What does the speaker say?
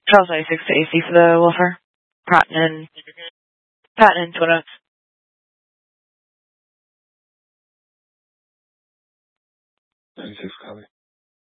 Charles 96 to AC for the Wolfer. Patton and Twin Oaks. 96 copy.